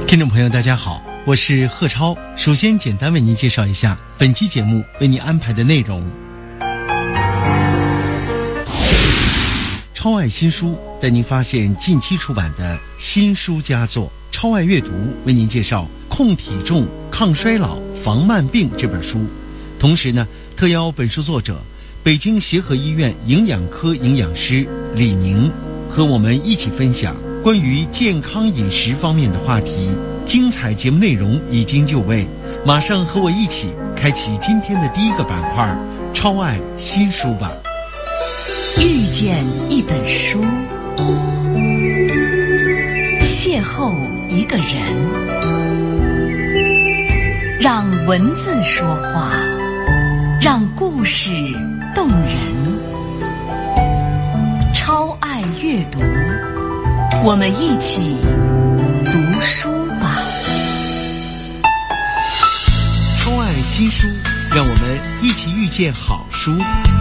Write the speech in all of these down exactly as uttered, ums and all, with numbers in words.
听众朋友大家好，我是贺超。首先简单为您介绍一下本期节目为您安排的内容。超爱新书带您发现近期出版的新书佳作。超爱阅读为您介绍《控体重、抗衰老、防慢病》这本书。同时呢，特邀本书作者北京协和医院营养科营养师李宁和我们一起分享关于健康饮食方面的话题。精彩节目内容已经就位，马上和我一起开启今天的第一个板块超爱新书吧。 遇见一本书，邂逅一个人，让文字说话，让故事动人。超爱阅读，我们一起读书吧。 超爱新书，让我们一起遇见好书。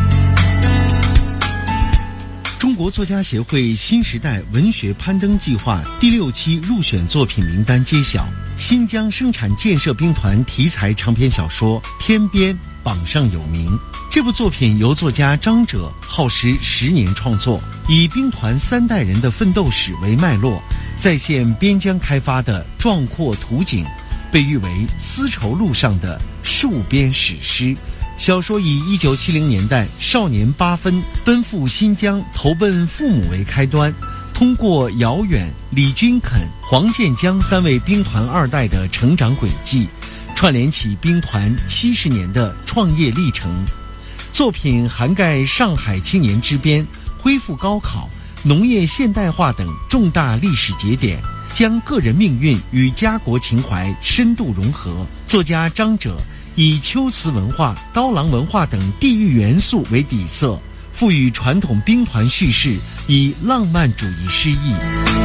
中国作家协会新时代文学攀登计划第六期入选作品名单揭晓，新疆生产建设兵团题材长篇小说《天边》榜上有名。这部作品由作家张哲耗时十年创作，以兵团三代人的奋斗史为脉络，再现边疆开发的壮阔图景，被誉为丝绸路上的戍边史诗。小说以一九七零年代少年八分奔赴新疆投奔父母为开端，通过姚远、李君肯、黄建江三位兵团二代的成长轨迹，串联起兵团七十年的创业历程。作品涵盖上海青年之边、恢复高考、农业现代化等重大历史节点，将个人命运与家国情怀深度融合。作家张哲以秋瓷文化、刀郎文化等地域元素为底色，赋予传统兵团叙事以浪漫主义诗意。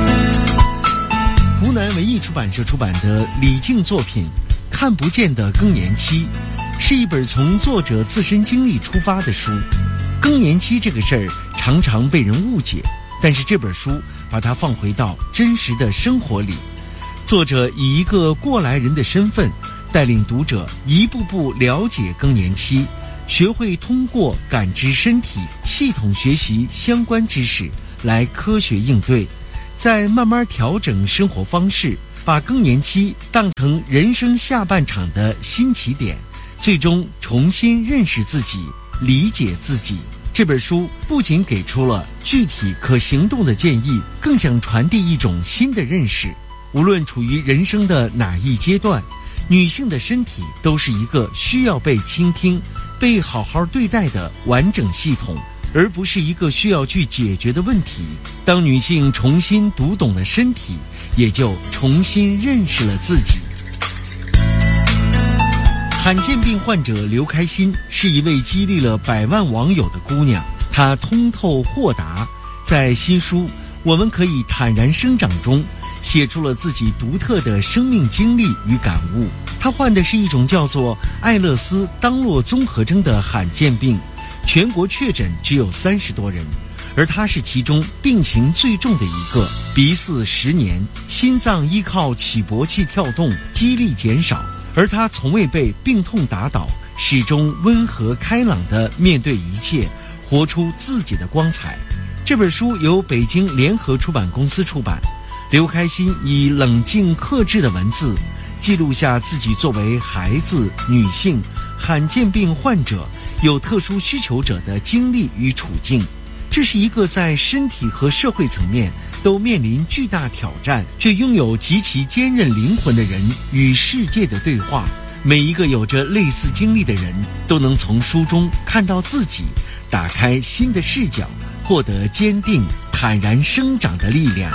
湖南文艺出版社出版的李静作品《看不见的更年期》，是一本从作者自身经历出发的书。更年期这个事儿常常被人误解，但是这本书把它放回到真实的生活里。作者以一个过来人的身份，带领读者一步步了解更年期，学会通过感知身体，系统学习相关知识，来科学应对，再慢慢调整生活方式，把更年期当成人生下半场的新起点，最终重新认识自己，理解自己。这本书不仅给出了具体可行动的建议，更想传递一种新的认识。无论处于人生的哪一阶段，女性的身体都是一个需要被倾听、被好好对待的完整系统，而不是一个需要去解决的问题。当女性重新读懂了身体，也就重新认识了自己。罕见病患者刘开心是一位激励了百万网友的姑娘，她通透豁达，在新书《我们可以坦然生长》中写出了自己独特的生命经历与感悟。她患的是一种叫做艾勒斯当洛综合征的罕见病，全国确诊只有三十多人，而她是其中病情最重的一个，鼻饲十年，心脏依靠起搏器跳动，肌力减少，而她从未被病痛打倒，始终温和开朗地面对一切，活出自己的光彩。这本书由北京联合出版公司出版。刘开心以冷静克制的文字，记录下自己作为孩子、女性、罕见病患者、有特殊需求者的经历与处境。这是一个在身体和社会层面都面临巨大挑战，却拥有极其坚韧灵魂的人与世界的对话。每一个有着类似经历的人，都能从书中看到自己，打开新的视角，获得坚定、坦然生长的力量。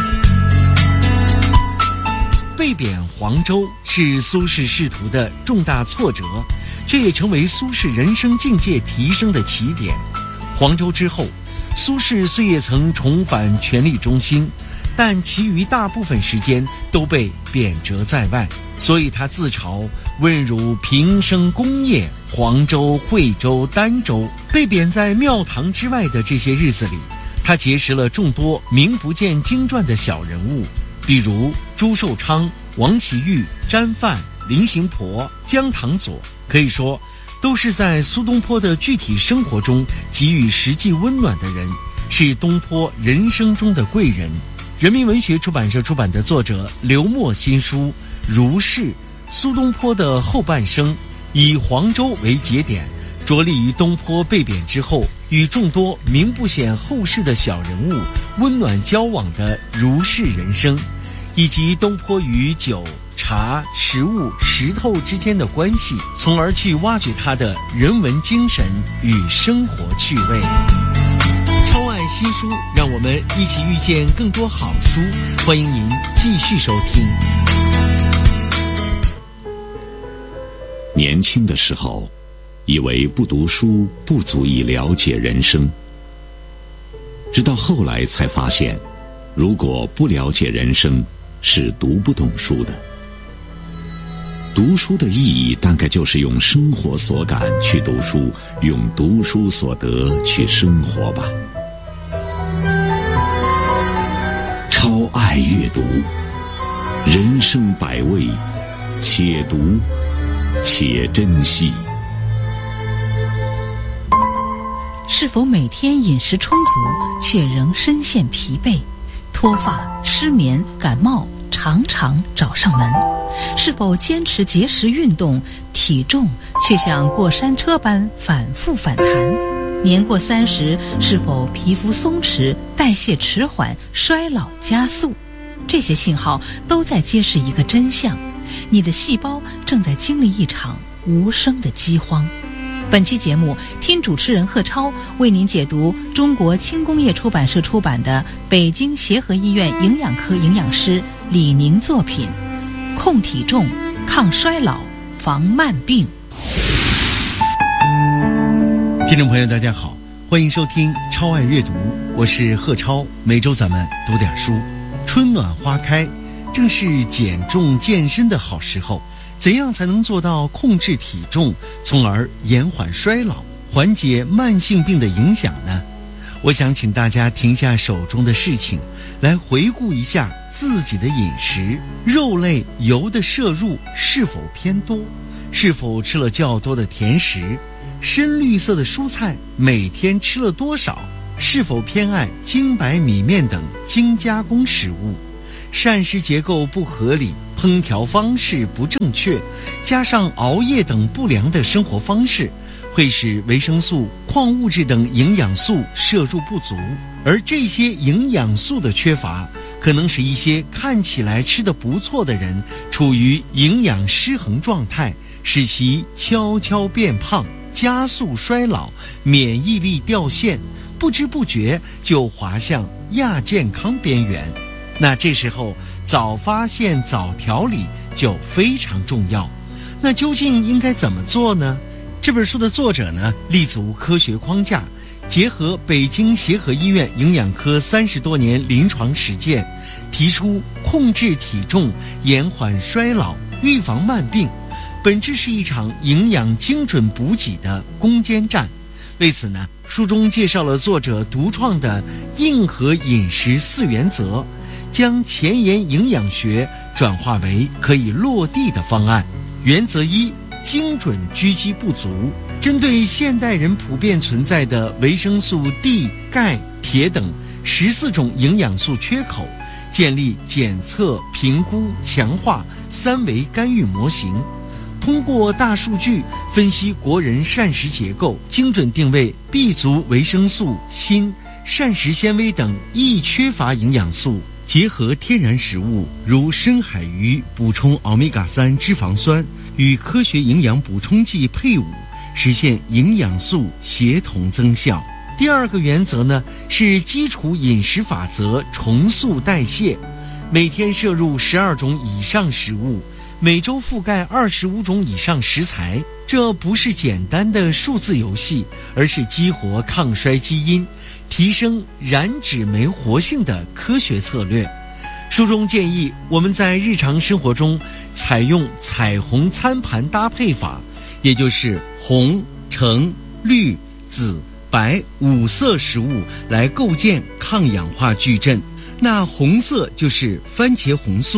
被贬黄州是苏轼仕途的重大挫折，这也成为苏轼人生境界提升的起点。黄州之后，苏轼虽也曾重返权力中心，但其余大部分时间都被贬谪在外，所以他自嘲问汝平生功业，黄州、惠州、儋州。被贬在庙堂之外的这些日子里，他结识了众多名不见经传的小人物，比如朱寿昌、 王其玉、詹范、林行婆、姜唐佐，可以说都是在苏东坡的具体生活中给予实际温暖的人，是东坡人生中的贵人。人民文学出版社出版的作者刘默新书《如是：苏东坡的后半生》，以黄州为节点，着力于东坡被贬之后与众多名不显后世的小人物温暖交往的如是人生，以及东坡与酒、茶、食物、石头之间的关系，从而去挖掘他的人文精神与生活趣味。超爱新书，让我们一起遇见更多好书，欢迎您继续收听。 年轻的时候，以为不读书不足以了解人生，直到后来才发现，如果不了解人生，是读不懂书的。读书的意义大概就是用生活所感去读书，用读书所得去生活吧。超爱阅读，人生百味，且读且珍惜。 是否每天饮食充足，却仍深陷疲惫，脱发、失眠、感冒常常找上门？是否坚持节食运动，体重却像过山车般反复反弹？年过三十，是否皮肤松弛、代谢迟缓、衰老加速？这些信号都在揭示一个真相：你的细胞正在经历一场无声的饥荒。本期节目，听主持人贺超为您解读中国轻工业出版社出版的北京协和医院营养科营养师李宁作品《控体重、抗衰老、防慢病》。 听众朋友大家好，欢迎收听超爱阅读，我是贺超。每周咱们读点书。春暖花开，正是减重健身的好时候。怎样才能做到控制体重，从而延缓衰老，缓解慢性病的影响呢？我想请大家停下手中的事情，来回顾一下自己的饮食，肉类油的摄入是否偏多，是否吃了较多的甜食，深绿色的蔬菜每天吃了多少，是否偏爱精白米面等精加工食物，膳食结构不合理，烹调方式不正确，加上熬夜等不良的生活方式，会使维生素、矿物质等营养素摄入不足，而这些营养素的缺乏，可能使一些看起来吃得不错的人处于营养失衡状态，使其悄悄变胖，加速衰老，免疫力掉线，不知不觉就滑向亚健康边缘。那这时候早发现早调理就非常重要。那究竟应该怎么做呢？这本书的作者呢，立足科学框架，结合北京协和医院营养科三十多年临床实践，提出控制体重、延缓衰老、预防慢病，本质是一场营养精准补给的攻坚战。为此呢，书中介绍了作者独创的硬核饮食四原则，将前沿营养学转化为可以落地的方案。原则一，精准狙击不足。针对现代人普遍存在的维生素 D、钙、铁等十四种营养素缺口，建立检测、评估、强化三维干预模型，通过大数据分析国人膳食结构，精准定位 B 族维生素、锌、膳食纤维等易缺乏营养素，结合天然食物如深海鱼补充欧米伽三脂肪酸，与科学营养补充剂配伍，实现营养素协同增效。第二个原则呢，是基础饮食法则重塑代谢，每天摄入十二种以上食物，每周覆盖二十五种以上食材。这不是简单的数字游戏，而是激活抗衰基因，提升燃脂酶活性的科学策略。书中建议我们在日常生活中采用彩虹餐盘搭配法，也就是红、橙、绿、紫、白五色食物来构建抗氧化矩阵。那红色就是番茄红素，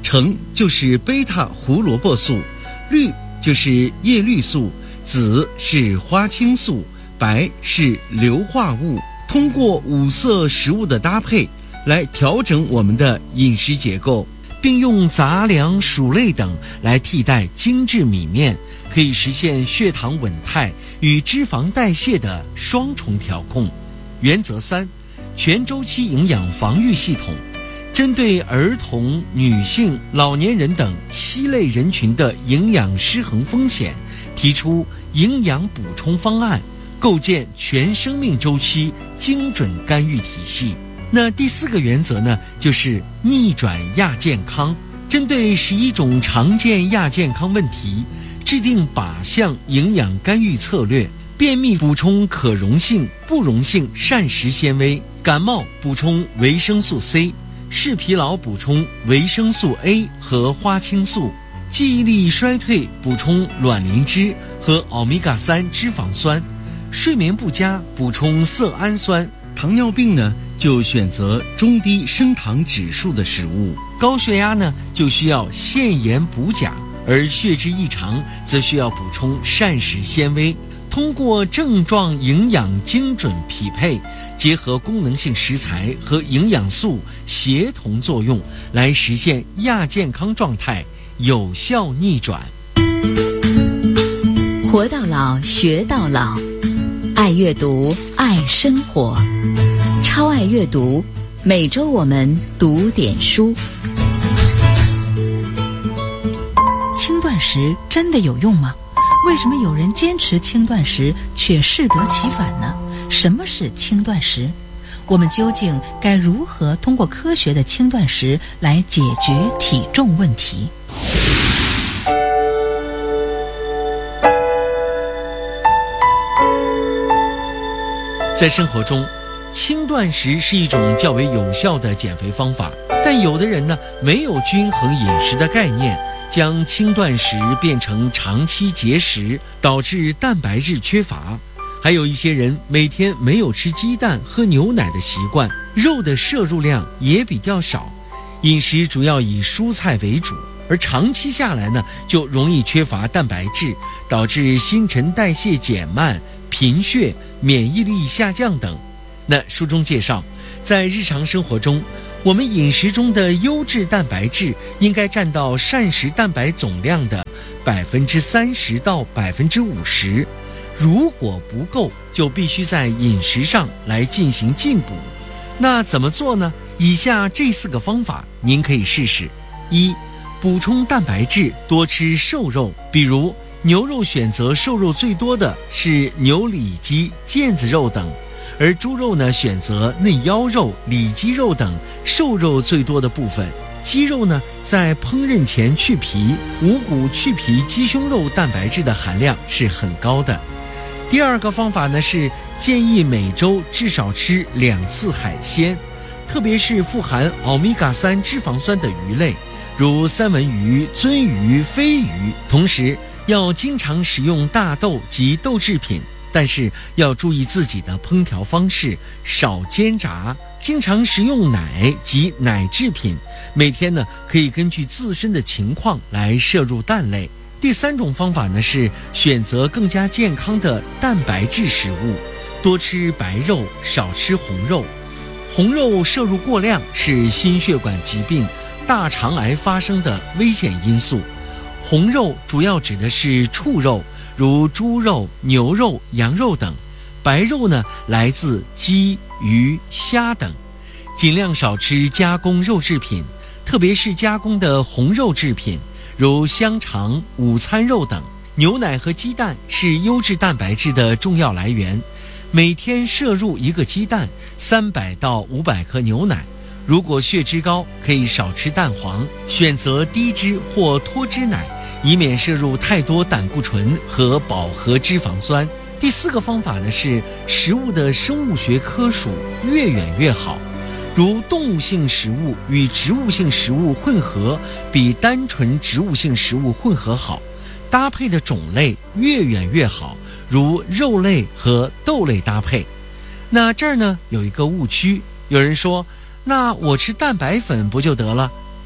橙就是贝塔胡萝卜素，绿就是叶绿素，紫是花青素，白是硫化物。通过五色食物的搭配来调整我们的饮食结构，并用杂粮、薯类等来替代精致米面，可以实现血糖稳态与脂肪代谢的双重调控。原则三，全周期营养防御系统，针对儿童、女性、老年人等七类人群的营养失衡风险，提出营养补充方案，构建全生命周期精准干预体系。那第四个原则呢，就是逆转亚健康，针对十一种常见亚健康问题，制定靶向营养干预策略。便秘补充可溶性、不溶性膳食纤维，感冒补充维生素 C， 视疲劳补充维生素 A 和花青素，记忆力衰退补充卵磷脂和欧米伽三脂肪酸，睡眠不佳补充色氨酸。糖尿病呢，就选择中低升糖指数的食物；高血压呢，就需要限盐补钾，而血脂异常则需要补充膳食纤维。通过症状营养精准匹配，结合功能性食材和营养素协同作用，来实现亚健康状态有效逆转。 活到老，学到老，爱阅读，爱生活，超爱阅读，每周我们读点书。轻断食真的有用吗？为什么有人坚持轻断食却适得其反呢？什么是轻断食？我们究竟该如何通过科学的轻断食来解决体重问题？ 在生活中，轻断食是一种较为有效的减肥方法，但有的人呢，没有均衡饮食的概念，将轻断食变成长期节食，导致蛋白质缺乏。还有一些人每天没有吃鸡蛋、喝牛奶的习惯，肉的摄入量也比较少，饮食主要以蔬菜为主，而长期下来呢，就容易缺乏蛋白质，导致新陈代谢减慢、贫血、免疫力下降等。那书中介绍，在日常生活中，我们饮食中的优质蛋白质应该占到膳食蛋白总量的百分之三十到百分之五十。如果不够，就必须在饮食上来进行进补。那怎么做呢？以下这四个方法您可以试试。一、补充蛋白质，多吃瘦肉，比如牛肉选择瘦肉最多的是牛里脊、腱子肉等，而猪肉呢选择内腰肉、里脊肉等瘦肉最多的部分。鸡肉呢在烹饪前去皮，五谷去皮鸡胸肉蛋白质的含量是很高的。第二个方法呢是建议每周至少吃两次海鲜，特别是富含欧米伽三脂肪酸的鱼类，如三文鱼、鳟鱼、飞鱼。同时要经常食用大豆及豆制品，但是要注意自己的烹调方式，少煎炸，经常食用奶及奶制品，每天呢可以根据自身的情况来摄入蛋类。第三种方法呢是选择更加健康的蛋白质食物，多吃白肉，少吃红肉。红肉摄入过量是心血管疾病、大肠癌发生的危险因素。红肉主要指的是畜肉，如猪肉、牛肉、羊肉等。白肉呢来自鸡、鱼、虾等。尽量少吃加工肉制品，特别是加工的红肉制品，如香肠、午餐肉等。牛奶和鸡蛋是优质蛋白质的重要来源，每天摄入一个鸡蛋，三百到五百克牛奶。如果血脂高，可以少吃蛋黄，选择低脂或脱脂奶，以免摄入太多胆固醇和饱和脂肪酸。第四个方法呢是食物的生物学科属越远越好，如动物性食物与植物性食物混合比单纯植物性食物混合好，搭配的种类越远越好，如肉类和豆类搭配。那这儿呢有一个误区，有人说那我吃蛋白粉不就得了？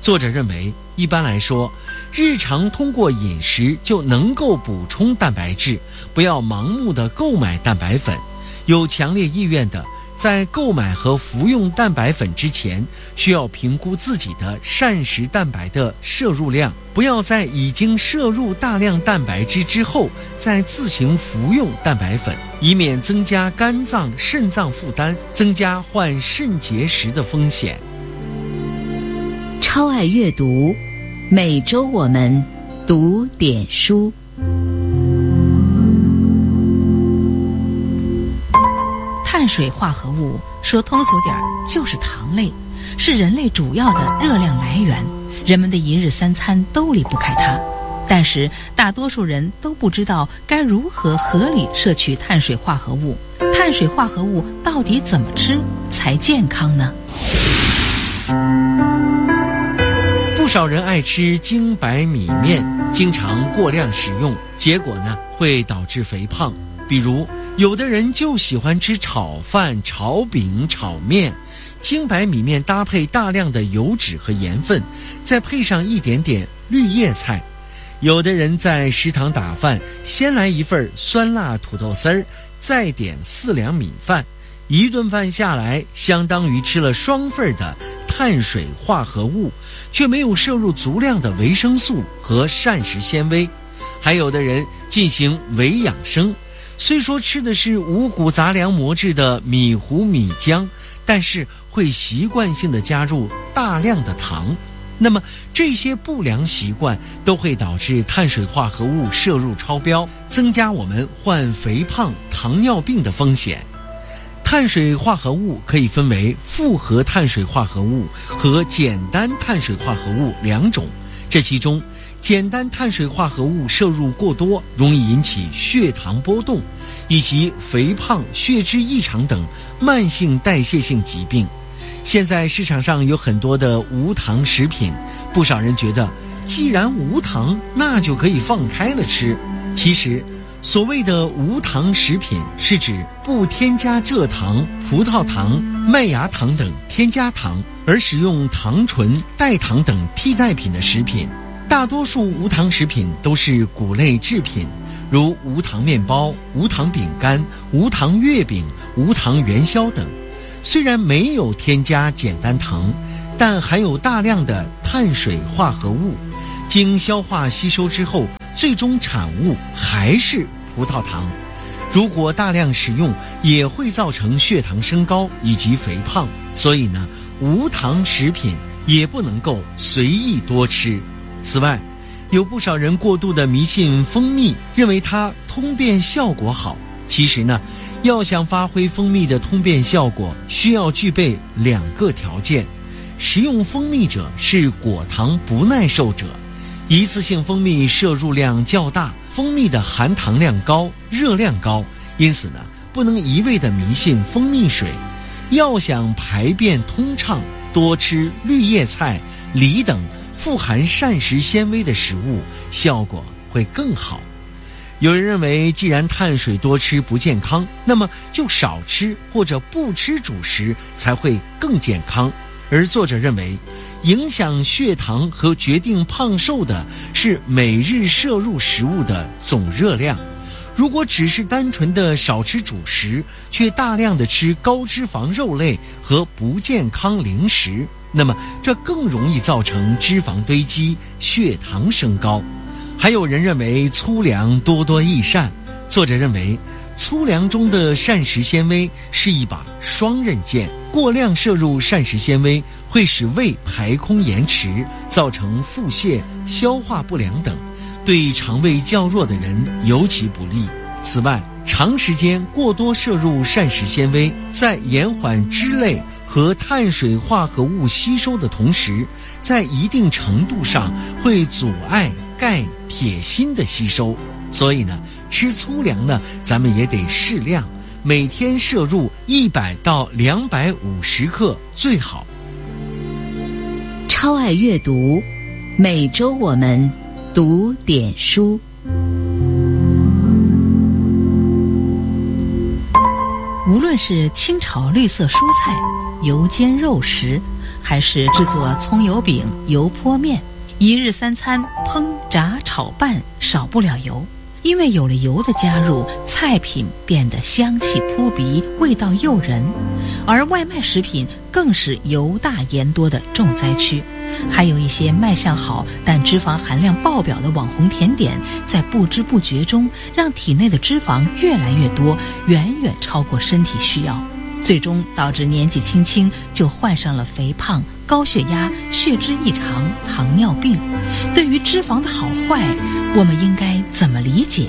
作者认为，一般来说，日常通过饮食就能够补充蛋白质，不要盲目的购买蛋白粉。有强烈意愿的，在购买和服用蛋白粉之前，需要评估自己的膳食蛋白的摄入量，不要在已经摄入大量蛋白质之后再自行服用蛋白粉，以免增加肝脏、肾脏负担，增加患肾结石的风险。 超爱阅读，每周我们读点书。 碳水化合物说通俗点就是糖类，是人类主要的热量来源，人们的一日三餐都离不开它。但是大多数人都不知道该如何合理摄取碳水化合物。碳水化合物到底怎么吃才健康呢？ 不少人爱吃精白米面，经常过量食用，结果呢会导致肥胖。比如有的人就喜欢吃炒饭、炒饼、炒面，精白米面搭配大量的油脂和盐分，再配上一点点绿叶菜。有的人在食堂打饭，先来一份酸辣土豆丝儿，再点四两米饭，一顿饭下来相当于吃了双份的碳水化合物，却没有摄入足量的维生素和膳食纤维。还有的人进行伪养生，虽说吃的是五谷杂粮磨制的米糊米浆，但是会习惯性的加入大量的糖。那么这些不良习惯都会导致碳水化合物摄入超标，增加我们患肥胖、糖尿病的风险。碳水化合物可以分为复合碳水化合物和简单碳水化合物两种，这其中简单碳水化合物摄入过多容易引起血糖波动，以及肥胖、血脂异常等慢性代谢性疾病。现在市场上有很多的无糖食品，不少人觉得既然无糖，那就可以放开了吃。其实所谓的无糖食品是指不添加蔗糖、葡萄糖、麦芽糖等添加糖，而使用糖醇、代糖等替代品的食品。大多数无糖食品都是谷类制品，如无糖面包、无糖饼干、无糖月饼、无糖元宵等。虽然没有添加简单糖，但含有大量的碳水化合物，经消化吸收之后，最终产物还是葡萄糖。如果大量食用，也会造成血糖升高以及肥胖。所以呢，无糖食品也不能够随意多吃。此外，有不少人过度的迷信蜂蜜，认为它通便效果好。其实呢，要想发挥蜂蜜的通便效果，需要具备两个条件。食用蜂蜜者是果糖不耐受者，一次性蜂蜜摄入量较大，蜂蜜的含糖量高，热量高，因此呢，不能一味的迷信蜂蜜水。要想排便通畅，多吃绿叶菜、梨等富含膳食纤维的食物，效果会更好。有人认为，既然碳水多吃不健康，那么就少吃或者不吃主食才会更健康。而作者认为，影响血糖和决定胖瘦的是每日摄入食物的总热量。如果只是单纯的少吃主食，却大量的吃高脂肪肉类和不健康零食，那么这更容易造成脂肪堆积，血糖升高。还有人认为粗粮多多益善，作者认为粗粮中的膳食纤维是一把双刃剑，过量摄入膳食纤维会使胃排空延迟，造成腹泻、消化不良等，对肠胃较弱的人尤其不利。此外，长时间过多摄入膳食纤维，在延缓脂类和碳水化合物吸收的同时，在一定程度上会阻碍钙、铁、锌的吸收。所以呢，吃粗粮呢，咱们也得适量，每天摄入一百到两百五十克最好。 超爱阅读，每周我们读点书。 无论是清炒绿色蔬菜、油煎肉食， 还是制作葱油饼、油泼面，一日三餐烹炸炒拌少不了油。因为有了油的加入，菜品变得香气扑鼻，味道诱人，而外卖食品更是油大盐多的重灾区。还有一些卖相好但脂肪含量爆表的网红甜点，在不知不觉中让体内的脂肪越来越多，远远超过身体需要，最终导致年纪轻轻就患上了肥胖、高血压、血脂异常、糖尿病。对于脂肪的好坏，我们应该怎么理解？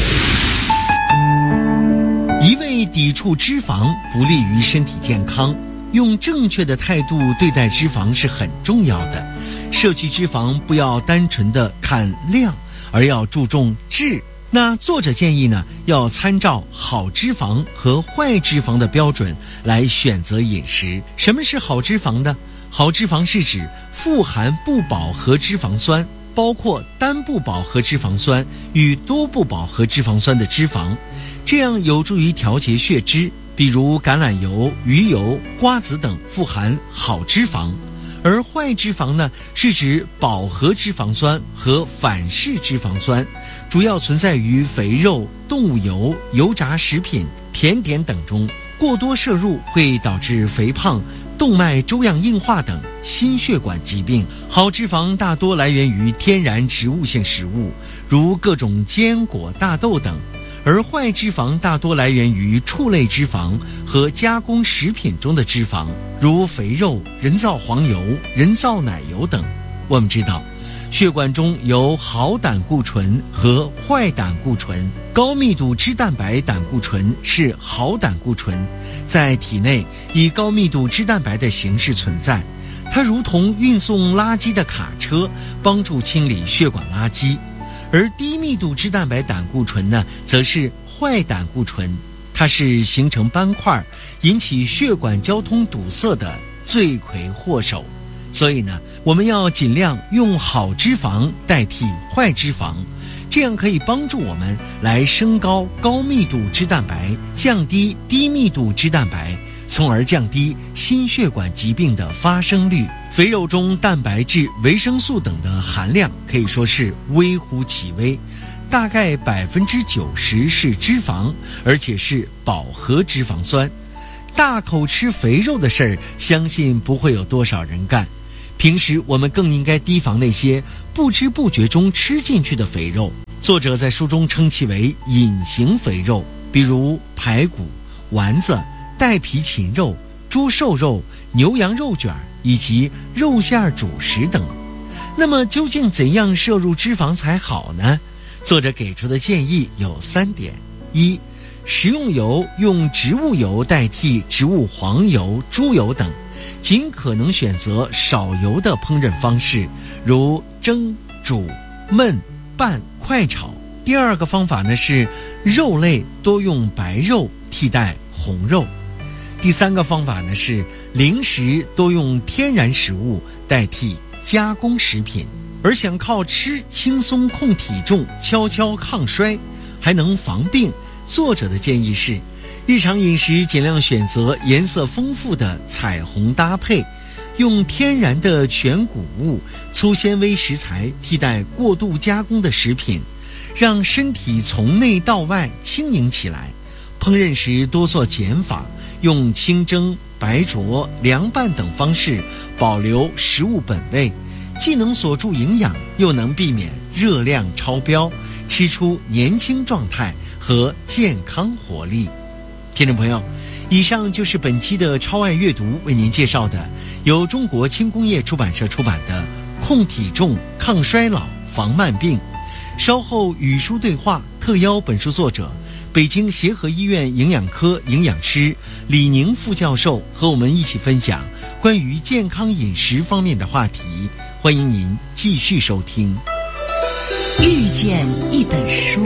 一味抵触脂肪不利于身体健康，用正确的态度对待脂肪是很重要的。摄取脂肪不要单纯的看量，而要注重质。那作者建议呢，要参照好脂肪和坏脂肪的标准来选择饮食。什么是好脂肪呢？好脂肪是指富含不饱和脂肪酸，包括单不饱和脂肪酸与多不饱和脂肪酸的脂肪，这样有助于调节血脂。比如橄榄油、鱼油、瓜子等富含好脂肪。而坏脂肪呢，是指饱和脂肪酸和反式脂肪酸，主要存在于肥肉、动物油、油炸食品、甜点等中。过多摄入会导致肥胖、动脉粥样硬化等心血管疾病。好脂肪大多来源于天然植物性食物，如各种坚果、大豆等。而坏脂肪大多来源于畜类脂肪和加工食品中的脂肪，如肥肉、人造黄油、人造奶油等。我们知道，血管中有好胆固醇和坏胆固醇，高密度脂蛋白胆固醇是好胆固醇，在体内以高密度脂蛋白的形式存在，它如同运送垃圾的卡车，帮助清理血管垃圾。而低密度脂蛋白胆固醇呢，则是坏胆固醇，它是形成斑块，引起血管交通堵塞的罪魁祸首。所以呢，我们要尽量用好脂肪代替坏脂肪，这样可以帮助我们来升高高密度脂蛋白，降低低密度脂蛋白，从而降低心血管疾病的发生率。肥肉中蛋白质、维生素等的含量可以说是微乎其微，大概百分之九十是脂肪，而且是饱和脂肪酸。大口吃肥肉的事儿，相信不会有多少人干。平时我们更应该提防那些不知不觉中吃进去的肥肉。作者在书中称其为隐形肥肉，比如排骨、丸子、带皮禽肉、猪瘦肉、牛羊肉卷以及肉馅主食等。那么究竟怎样摄入脂肪才好呢？作者给出的建议有三点：一、食用油用植物油代替植物黄油、猪油等，尽可能选择少油的烹饪方式，如蒸、煮、焖、拌、快炒。第二个方法呢是肉类多用白肉替代红肉。第三个方法呢是零食多用天然食物代替加工食品。而想靠吃轻松控体重、悄悄抗衰，还能防病，作者的建议是日常饮食尽量选择颜色丰富的彩虹搭配，用天然的全谷物、粗纤维食材替代过度加工的食品，让身体从内到外轻盈起来。烹饪时多做减法，用清蒸、白灼、凉拌等方式保留食物本味，既能锁住营养，又能避免热量超标，吃出年轻状态和健康活力。听众朋友，以上就是本期的超爱阅读为您介绍的由中国轻工业出版社出版的《控体重、抗衰老、防慢病》。稍后与书对话特邀本书作者北京协和医院营养科营养师李宁副教授和我们一起分享关于健康饮食方面的话题。欢迎您继续收听。 遇见一本书，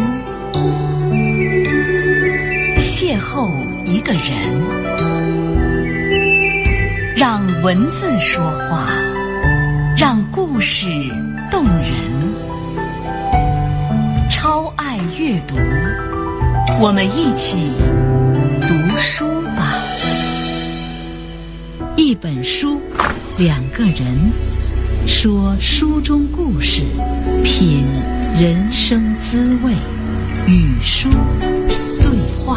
邂逅一个人，让文字说话，让故事动人。超爱阅读，我们一起读书吧。 一本书两个人，说书中故事，品人生滋味，与书对话。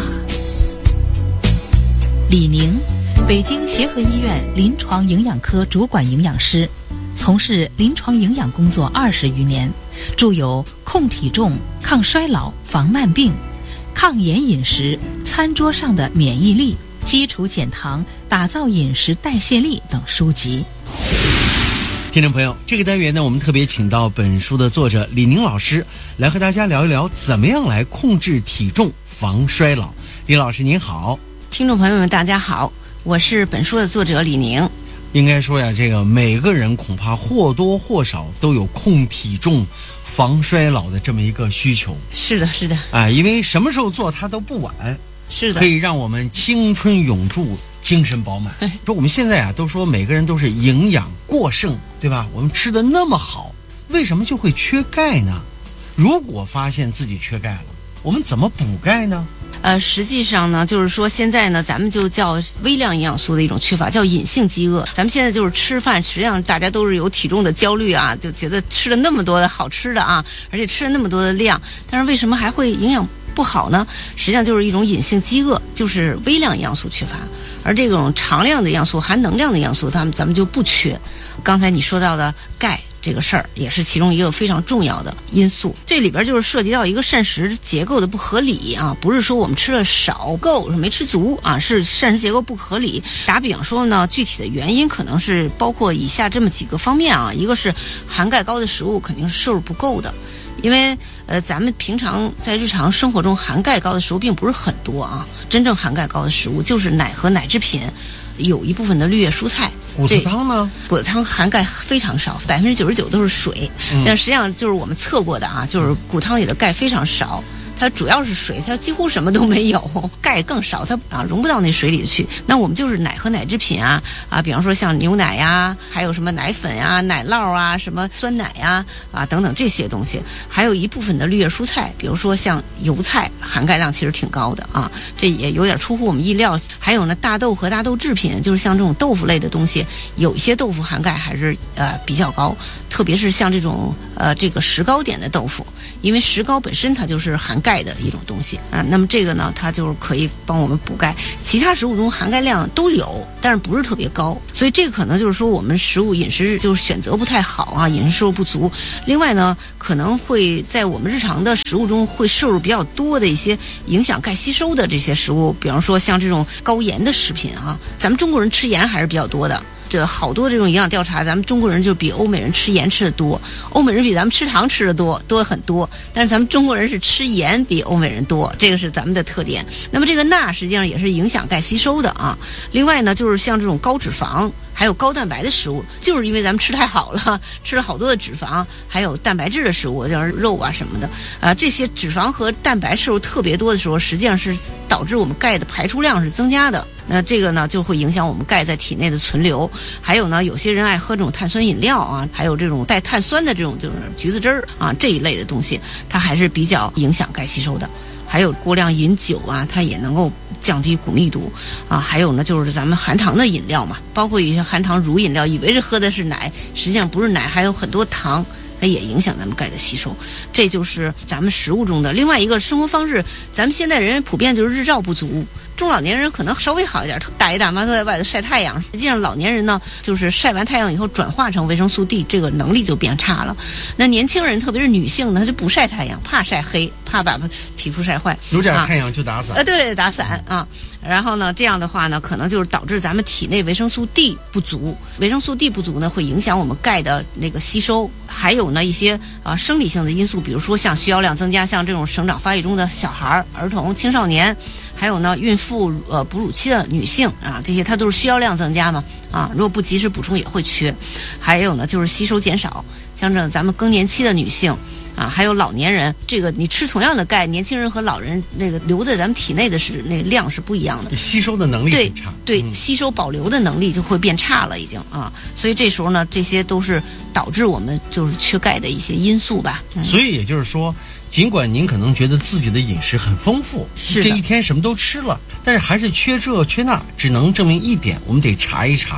李宁，北京协和医院临床营养科主管营养师，从事临床营养工作二十余年，著有《控体重、抗衰老、防慢病》、《抗炎饮食、餐桌上的免疫力、基础减糖、打造饮食代谢力》等书籍。 听众朋友，这个单元呢，我们特别请到本书的作者李宁老师来和大家聊一聊怎么样来控制体重、防衰老。李老师您好。 听众朋友们大家好，我是本书的作者李宁。 应该说呀，这个每个人恐怕或多或少都有控体重、防衰老的这么一个需求。 是的，是的。 哎，因为什么时候做它都不晚。 是的， 可以让我们青春永驻、精神饱满。说我们现在啊，都说每个人都是营养过剩，对吧？我们吃的那么好，为什么就会缺钙呢？如果发现自己缺钙了，我们怎么补钙呢？ 呃，实际上呢，就是说现在呢，咱们就叫微量营养素的一种缺乏，叫隐性饥饿。咱们现在就是吃饭，实际上大家都是有体重的焦虑啊，就觉得吃了那么多的好吃的啊，而且吃了那么多的量，但是为什么还会营养不好呢？实际上就是一种隐性饥饿，就是微量营养素缺乏。而这种常量的营养素、含能量的营养素，咱们咱们就不缺。刚才你说到的钙这个事儿，也是其中一个非常重要的因素。这里边就是涉及到一个膳食结构的不合理啊，不是说我们吃了少够，是没吃足啊，是膳食结构不合理。打比方说呢，具体的原因可能是包括以下这么几个方面啊，一个是含钙高的食物肯定是摄入不够的。因为呃，咱们平常在日常生活中含钙高的食物并不是很多啊，真正含钙高的食物就是奶和奶制品，有一部分的绿叶蔬菜。 骨头汤呢？ 骨头汤含钙非常少，百分之九十九都是水。嗯、但实际上就是我们测过的啊，就是骨汤里的钙非常少。它主要是水，它几乎什么都没有，钙更少，它啊融不到那水里去。那我们就是奶和奶制品啊啊，比方说像牛奶呀，还有什么奶粉呀、奶酪啊、什么酸奶呀啊等等这些东西，还有一部分的绿叶蔬菜，比如说像油菜，含钙量其实挺高的啊，这也有点出乎我们意料。还有呢，大豆和大豆制品，就是像这种豆腐类的东西，有一些豆腐含钙还是呃比较高，特别是像这种呃这个石膏点的豆腐。因为石膏本身它就是含钙的一种东西啊，那么这个呢，它就是可以帮我们补钙。其他食物中含钙量都有，但是不是特别高，所以这个可能就是说我们食物饮食就是选择不太好啊，饮食摄入不足。另外呢，可能会在我们日常的食物中会摄入比较多的一些影响钙吸收的这些食物，比方说像这种高盐的食品啊，咱们中国人吃盐还是比较多的。这好多这种营养调查，咱们中国人就比欧美人吃盐吃的多，欧美人比咱们吃糖吃的多多很多，但是咱们中国人是吃盐比欧美人多，这个是咱们的特点。那么这个钠实际上也是影响钙吸收的啊。另外呢，就是像这种高脂肪还有高蛋白的食物，就是因为咱们吃太好了，吃了好多的脂肪还有蛋白质的食物，像肉啊什么的啊，这些脂肪和蛋白摄入特别多的时候，实际上是导致我们钙的排出量是增加的。那这个呢就会影响我们钙在体内的存留。还有呢，有些人爱喝这种碳酸饮料啊，还有这种带碳酸的这种就是橘子汁儿啊这一类的东西，它还是比较影响钙吸收的。还有过量饮酒啊，它也能够降低骨密度啊。还有呢，就是咱们含糖的饮料嘛，包括一些含糖乳饮料，以为是喝的是奶，实际上不是奶，还有很多糖，它也影响咱们钙的吸收。这就是咱们食物中的另外一个生活方式。咱们现在人普遍就是日照不足。中老年人可能稍微好一点，大爷大妈都在外头晒太阳。实际上老年人呢，就是晒完太阳以后转化成维生素 D， 这个能力就变差了。那年轻人，特别是女性呢，她就不晒太阳，怕晒黑，怕把皮肤晒坏。 有点太阳就打伞。 呃，对对，打伞啊。然后呢，这样的话呢，可能就是导致咱们体内维生素 D 不足。维生素 D 不足呢，会影响我们钙的那个吸收。还有呢，一些啊、呃、生理性的因素，比如说像需要量增加，像这种生长发育中的小孩、儿童、青少年。还有呢，孕妇、呃哺乳期的女性啊，这些它都是需要量增加嘛啊，如果不及时补充也会缺。还有呢，就是吸收减少，像这咱们更年期的女性啊，还有老年人，这个你吃同样的钙，年轻人和老人那个留在咱们体内的是那个量是不一样的， 吸收的能力很差。 对，对、嗯，吸收保留的能力就会变差了，已经啊。所以这时候呢，这些都是导致我们就是缺钙的一些因素吧。嗯、 所以也就是说。尽管您可能觉得自己的饮食很丰富，这一天什么都吃了，但是还是缺这缺那，只能证明一点，我们得查一查，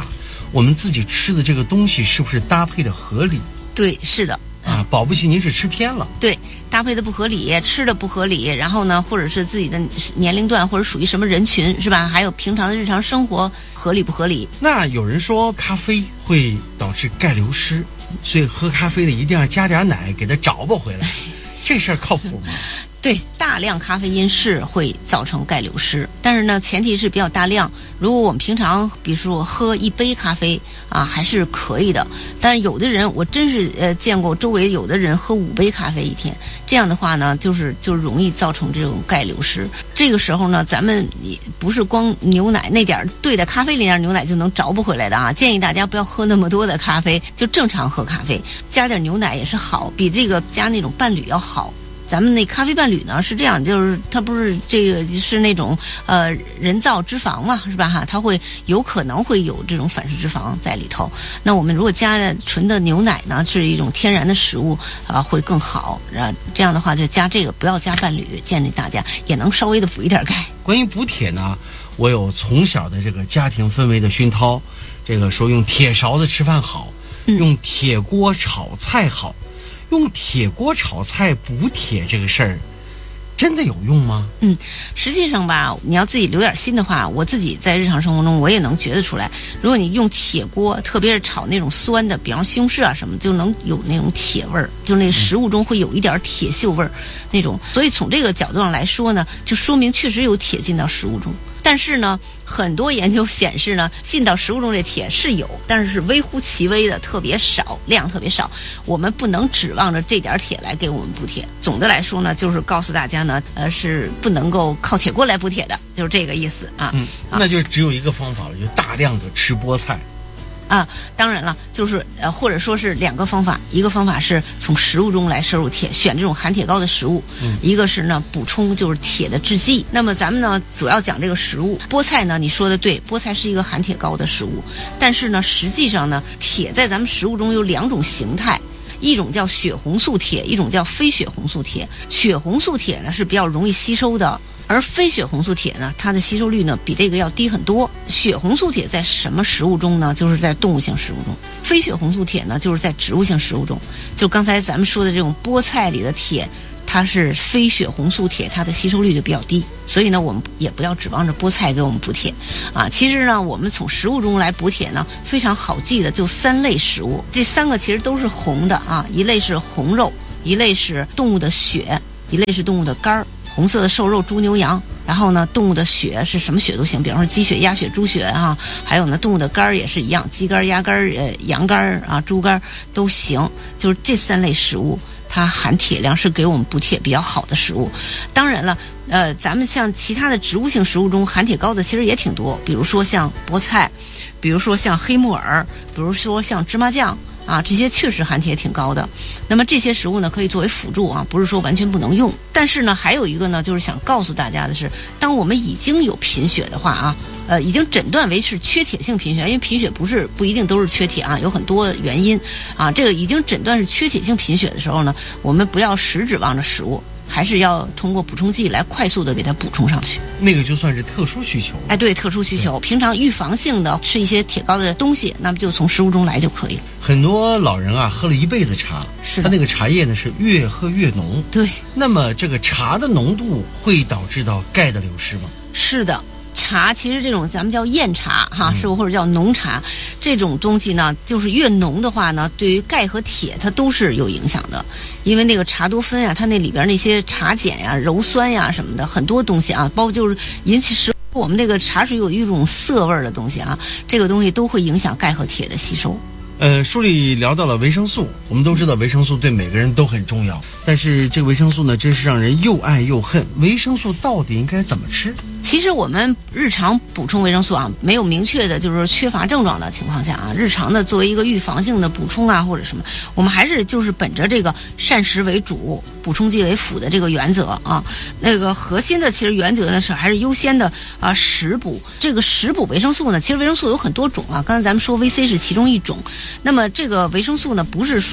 我们自己吃的这个东西是不是搭配的合理？ 对，是的。 啊，保不齐您是吃偏了。 对，搭配的不合理，吃的不合理，然后呢，或者是自己的年龄段或者属于什么人群，是吧？还有平常的日常生活合理不合理？ 那有人说咖啡会导致钙流失，所以喝咖啡的一定要加点奶给它找补回来，这事儿靠谱吗？ 对，大量咖啡因是会造成钙流失，但是呢，前提是比较大量。如果我们平常，比如说喝一杯咖啡啊，还是可以的。但是有的人，我真是呃见过周围有的人喝五杯咖啡一天，这样的话呢，就是就容易造成这种钙流失。这个时候呢，咱们不是光牛奶那点兑在咖啡里点牛奶就能找不回来的啊！建议大家不要喝那么多的咖啡，就正常喝咖啡，加点牛奶也是好，比这个加那种伴侣要好。咱们那咖啡伴侣呢是这样，就是它不是这个是那种呃人造脂肪嘛，是吧哈？它会有可能会有这种反式脂肪在里头。那我们如果加了纯的牛奶呢，是一种天然的食物啊、呃，会更好。啊，这样的话就加这个，不要加伴侣，建议大家也能稍微的补一点钙。 关于补铁呢，我有从小的这个家庭氛围的熏陶，这个说用铁勺子吃饭好，用铁锅炒菜好。用铁锅炒菜补铁这个事儿，真的有用吗？ 嗯，实际上吧，你要自己留点心的话，我自己在日常生活中我也能觉得出来。如果你用铁锅，特别是炒那种酸的，比方西红柿啊什么，就能有那种铁味儿，就那食物中会有一点铁锈味儿那种。所以从这个角度上来说呢，就说明确实有铁进到食物中。但是呢，很多研究显示呢，进到食物中这铁是有，但是是微乎其微的，特别少，量特别少。我们不能指望着这点铁来给我们补铁。总的来说呢，就是告诉大家呢，呃，是不能够靠铁锅来补铁的，就是这个意思啊。 嗯，那就只有一个方法了，就大量的吃菠菜。 啊，当然了，就是呃，或者说是两个方法，一个方法是从食物中来摄入铁，选这种含铁高的食物；嗯、一个是呢补充就是铁的制剂。那么咱们呢主要讲这个食物，菠菜呢，你说的对，菠菜是一个含铁高的食物，但是呢，实际上呢，铁在咱们食物中有两种形态。一种叫血红素铁，一种叫非血红素铁。血红素铁呢是比较容易吸收的，而非血红素铁呢，它的吸收率呢比这个要低很多。血红素铁在什么食物中呢？就是在动物性食物中。非血红素铁呢，就是在植物性食物中。就刚才咱们说的这种菠菜里的铁，它是非血红素铁，它的吸收率就比较低。所以呢，我们也不要指望着菠菜给我们补铁啊。其实呢，我们从食物中来补铁呢，非常好记的就三类食物，这三个其实都是红的啊，一类是红肉，一类是动物的血，一类是动物的肝儿。红色的瘦肉，猪牛羊，然后呢，动物的血是什么血都行，比方说鸡血、鸭血、猪血啊，还有呢，动物的肝儿也是一样，鸡肝、鸭肝、呃羊肝啊、猪肝都行。就是这三类食物，它含铁量是给我们补铁比较好的食物。当然了，呃，咱们像其他的植物性食物中含铁高的其实也挺多，比如说像菠菜，比如说像黑木耳，比如说像芝麻酱。啊，这些确实含铁挺高的。那么这些食物呢，可以作为辅助啊，不是说完全不能用。但是呢，还有一个呢，就是想告诉大家的是，当我们已经有贫血的话啊，呃，已经诊断为是缺铁性贫血，因为贫血不是不一定都是缺铁啊，有很多原因啊。这个已经诊断是缺铁性贫血的时候呢，我们不要死指望着食物。还是要通过补充剂来快速的给它补充上去， 那个就算是特殊需求。 哎，对，特殊需求，平常预防性的吃一些铁高的东西，那么就从食物中来就可以了。 很多老人啊，喝了一辈子茶， 是他那个茶叶呢是越喝越浓。 对， 那么这个茶的浓度会导致到钙的流失吗？ 是的。茶其实这种咱们叫燕茶哈，是不或者叫浓茶，这种东西呢，就是越浓的话呢，对于钙和铁它都是有影响的，因为那个茶多酚呀，它那里边那些茶碱呀、鞣酸呀什么的很多东西啊，包括就是引起食我们这个茶水有一种涩味的东西啊，这个东西都会影响钙和铁的吸收。 呃，书里聊到了维生素，我们都知道维生素对每个人都很重要，但是这个维生素呢，真是让人又爱又恨。维生素到底应该怎么吃？ 其实我们日常补充维生素啊，没有明确的就是说缺乏症状的情况下啊，日常的作为一个预防性的补充啊或者什么，我们还是就是本着这个膳食为主，补充剂为辅的这个原则啊。那个核心的其实原则呢是还是优先的啊食补。这个食补维生素呢，其实维生素有很多种啊，刚才咱们说维 C 是其中一种。那么这个维生素呢，不是说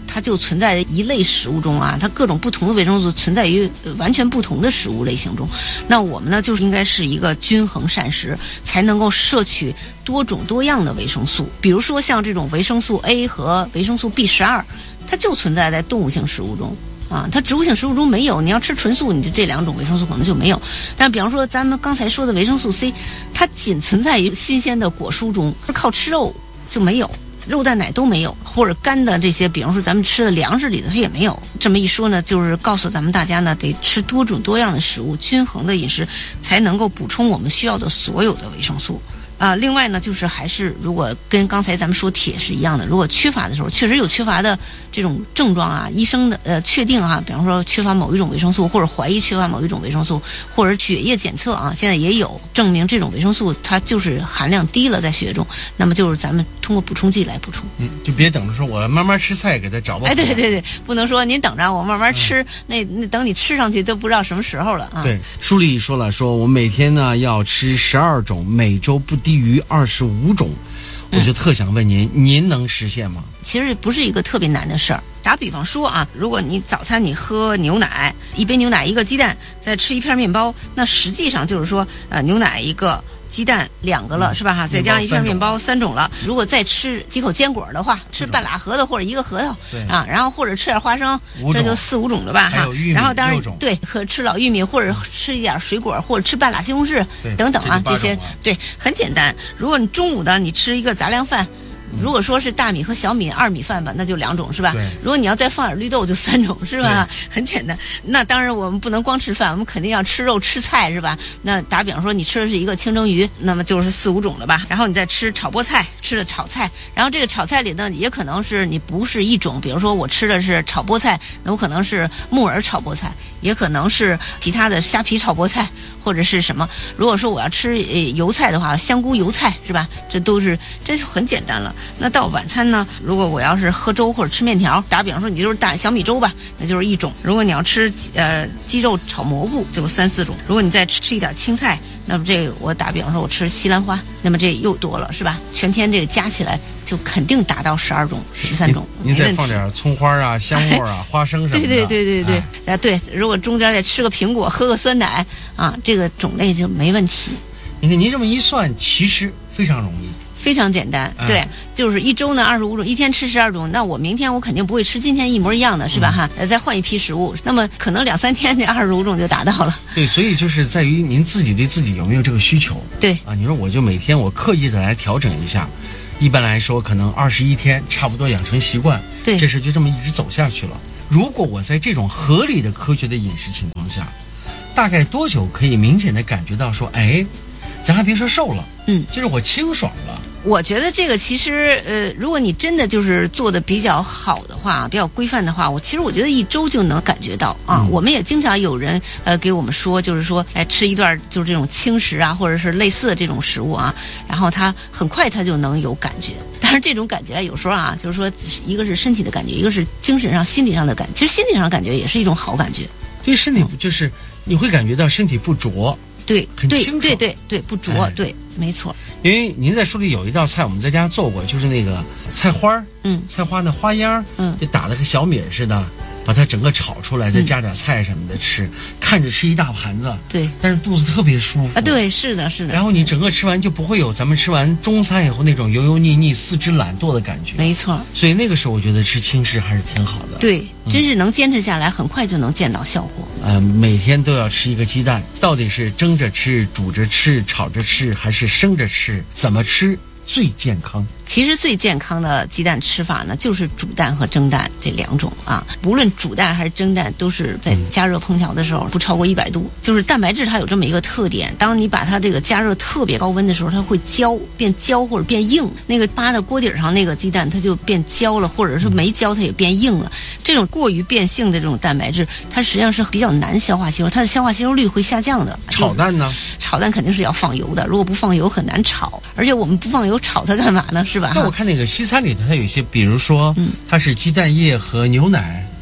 它就存在一类食物中啊，它各种不同的维生素存在于完全不同的食物类型中。那我们呢，就是应该是一个均衡膳食，才能够摄取多种多样的维生素。比如说像这种维生素 A 和维生素 B 十二，它就存在在动物性食物中。啊，它植物性食物中没有，你要吃纯素，你就这两种维生素可能就没有。但比方说咱们刚才说的维生素 C， 它仅存在于新鲜的果蔬中，靠吃肉就没有，肉蛋奶都没有，或者干的这些，比方说咱们吃的粮食里的它也没有。这么一说呢，就是告诉咱们大家呢，得吃多种多样的食物，均衡的饮食，才能够补充我们需要的所有的维生素。啊，另外呢，就是还是如果跟刚才咱们说铁是一样的，如果缺乏的时候，确实有缺乏的这种症状啊，医生的呃确定啊，比方说缺乏某一种维生素，或者怀疑缺乏某一种维生素，或者血液检测啊，现在也有证明这种维生素它就是含量低了在血中，那么就是咱们通过补充剂来补充。 嗯，就别等着说我慢慢吃菜给它找吧。 哎，对对对，不能说您等着我慢慢吃，嗯、那那等你吃上去都不知道什么时候了啊。 对，书里说了，说我每天呢要吃十二种，每周不低于二十五种，我就特想问您，嗯、您能实现吗？ 其实不是一个特别难的事儿。打比方说啊，如果你早餐你喝牛奶，一杯牛奶一个鸡蛋，再吃一片面包，那实际上就是说，呃，牛奶一个。鸡蛋两个了、嗯、是吧哈？再加上一片面包三种了。如果再吃几口坚果的话，吃半拉核桃或者一个核桃啊，然后或者吃点花生，这就四五种了吧哈。然后当然对，和吃老玉米或者吃一点水果，或者吃半拉西红柿等等啊，这, 这些对很简单。如果你中午的你吃一个杂粮饭。如果说是大米和小米二米饭吧，那就两种是吧？如果你要再放点绿豆，就三种是吧？很简单。那当然我们不能光吃饭，我们肯定要吃肉吃菜是吧？那打比方说你吃的是一个清蒸鱼，那么就是四五种了吧？然后你再吃炒菠菜，吃的炒菜，然后这个炒菜里呢也可能是你不是一种，比如说我吃的是炒菠菜，那我可能是木耳炒菠菜，也可能是其他的虾皮炒菠菜，或者是什么。如果说我要吃呃油菜的话，香菇油菜是吧？这都是这就很简单了。那到晚餐呢，如果我要是喝粥或者吃面条，打比方说你就是大小米粥吧，那就是一种。如果你要吃呃鸡肉炒蘑菇，就是三四种。如果你再吃吃一点青菜，那么这个我打比方说我吃西兰花，那么这又多了是吧？全天这个加起来就肯定达到十二种、十三种。 您再放点葱花啊、香末啊、花生什么的。 对对对对对，哎、啊对，如果中间再吃个苹果、喝个酸奶啊，这个种类就没问题。 你看您这么一算，其实非常容易。 非常简单，对，嗯、就是一周呢二十五种，一天吃十二种，那我明天我肯定不会吃今天一模一样的，是吧？哈、嗯，再换一批食物，那么可能两三天这二十五种就达到了。 对，所以就是在于您自己对自己有没有这个需求。 对啊，你说我就每天我刻意的来调整一下，一般来说可能二十一天差不多养成习惯， 对， 这事就这么一直走下去了。如果我在这种合理的科学的饮食情况下，大概多久可以明显的感觉到说，哎，咱还别说瘦了， 嗯， 就是我清爽了。 我觉得这个其实，呃，如果你真的就是做的比较好的话，比较规范的话，我其实我觉得一周就能感觉到啊。嗯、我们也经常有人呃给我们说，就是说，哎，吃一段就是这种轻食啊，或者是类似的这种食物啊，然后他很快他就能有感觉。但是这种感觉有时候啊，就是说，一个是身体的感觉，一个是精神上、心理上的感觉。其实心理上的感觉也是一种好感觉。 对身体就是你会感觉到身体不浊， 对， 很清爽， 对对对对，不浊，哎、对，没错。 因为您在书里有一道菜，我们在家做过，就是那个菜花嗯， 菜花的花秧嗯， 就打得跟小米似的，把它整个炒出来，再加点菜什么的吃，嗯、看着吃一大盘子， 对， 但是肚子特别舒服啊，对，是的，是的。 然后你整个吃完就不会有咱们吃完中餐以后那种油油腻腻、四肢懒惰的感觉， 没错。 所以那个时候我觉得吃轻食还是挺好的， 对，真是能坚持下来，很快就能见到效果。 呃，每天都要吃一个鸡蛋，到底是蒸着吃、煮着吃、炒着吃，还是生着吃？怎么吃最健康？ 其实最健康的鸡蛋吃法呢，就是煮蛋和蒸蛋这两种啊。无论煮蛋还是蒸蛋，都是在加热烹调的时候不超过一百度。就是蛋白质它有这么一个特点，当你把它这个加热特别高温的时候，它会焦，变焦或者变硬。那个扒在锅底上那个鸡蛋，它就变焦了，或者是没焦它也变硬了。这种过于变性的这种蛋白质，它实际上是比较难消化吸收，它的消化吸收率会下降的。 炒蛋呢？ 炒蛋肯定是要放油的，如果不放油很难炒，而且我们不放油炒它干嘛呢？是吧？ 那我看那个西餐里头，它有一些，比如说，嗯，它是鸡蛋液和牛奶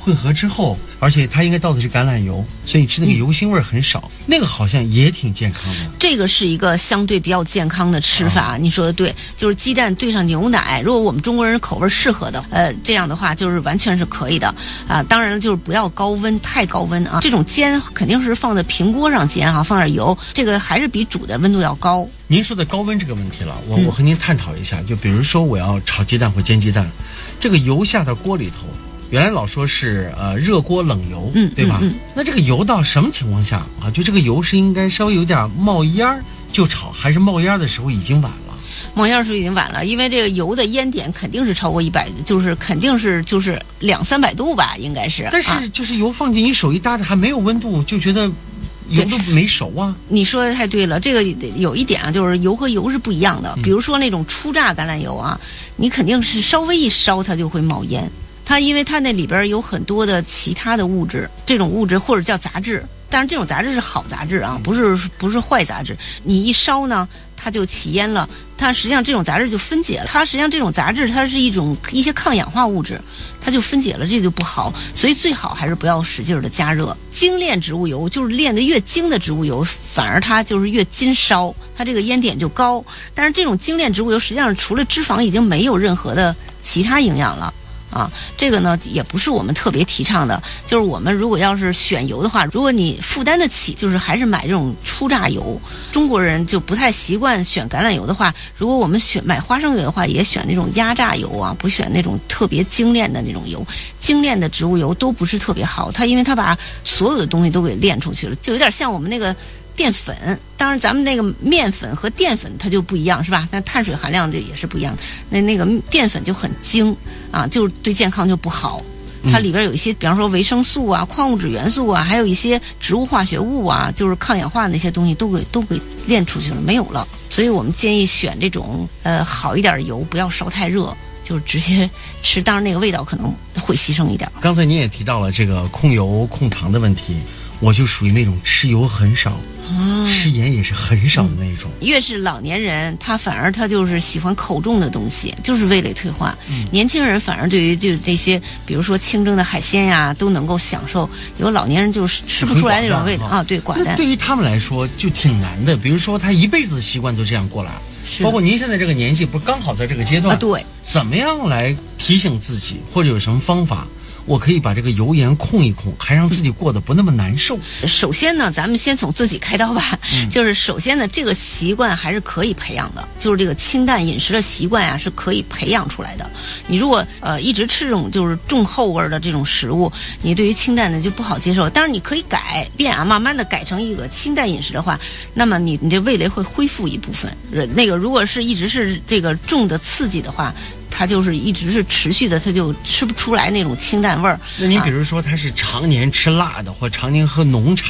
混合之后，而且它应该倒的是橄榄油，所以你吃那个油腥味很少、嗯、那个好像也挺健康的。 这个是一个相对比较健康的吃法、啊、你说的对，就是鸡蛋兑上牛奶，如果我们中国人口味适合的呃，这样的话就是完全是可以的啊。当然就是不要高温，太高温啊，这种煎肯定是放在平锅上煎啊，放点油，这个还是比煮的温度要高。 您说的高温这个问题了，我我和您探讨一下、嗯、就比如说我要炒鸡蛋或煎鸡蛋，这个油下到锅里头，原来老说是呃热锅冷油， 嗯， 对吧、 嗯嗯、 那这个油到什么情况下啊？就这个油是应该稍微有点冒烟儿就炒，还是冒烟的时候已经晚了？ 冒烟的时候已经晚了，因为这个油的烟点肯定是超过一百，就是肯定是就是两三百度吧，应该是。 但是就是油放进你手一搭着还没有温度，就觉得油都没熟啊。 你说的太对了，这个有一点啊，就是油和油是不一样的。比如说那种初榨橄榄油啊，你肯定是稍微一烧它就会冒烟，它因为它那里边有很多的其他的物质，这种物质或者叫杂质，但是这种杂质是好杂质啊，不是不是坏杂质。你一烧呢，它就起烟了，它实际上这种杂质就分解了，它实际上这种杂质它是一种一些抗氧化物质，它就分解了，这就不好，所以最好还是不要使劲的加热。精炼植物油就是炼得越精的植物油，反而它就是越金烧，它这个烟点就高。但是这种精炼植物油实际上除了脂肪已经没有任何的其他营养了。啊，这个呢也不是我们特别提倡的，就是我们如果要是选油的话，如果你负担得起，就是还是买这种初榨油。中国人就不太习惯选橄榄油的话，如果我们选买花生油的话，也选那种压榨油啊，不选那种特别精炼的那种油。精炼的植物油都不是特别好，它因为它把所有的东西都给炼出去了，就有点像我们那个淀粉，当然咱们那个面粉和淀粉它就不一样，是吧？那碳水含量就也是不一样的。那那个淀粉就很精啊，就是对健康就不好。它里边有一些，比方说维生素啊、矿物质元素啊，还有一些植物化学物啊，就是抗氧化那些东西都给都给炼出去了，没有了。所以我们建议选这种呃好一点的油，不要烧太热，就是直接吃。当然那个味道可能会牺牲一点。 刚才您也提到了这个控油控糖的问题。我就属于那种吃油很少、哦、吃盐也是很少的那种、 嗯、越是老年人他反而他就是喜欢口重的东西，就是味蕾退化、嗯、年轻人反而对于就这些比如说清蒸的海鲜呀都能够享受，有老年人就是吃不出来那种味道啊。对，寡淡。 那对于他们来说就挺难的，比如说他一辈子的习惯都这样过来，包括您现在这个年纪不是刚好在这个阶段、 啊、对， 怎么样来提醒自己，或者有什么方法我可以把这个油盐控一控，还让自己过得不那么难受。 首先呢，咱们先从自己开刀吧。嗯、就是首先呢，这个习惯还是可以培养的，就是这个清淡饮食的习惯啊，是可以培养出来的。你如果呃一直吃这种就是重厚味的这种食物，你对于清淡的就不好接受。当然你可以改变啊，慢慢的改成一个清淡饮食的话，那么你你这味蕾会恢复一部分。那个如果是一直是这个重的刺激的话，它就是一直是持续的，它就吃不出来那种清淡味儿。 那您比如说他是常年吃辣的，或常年喝浓茶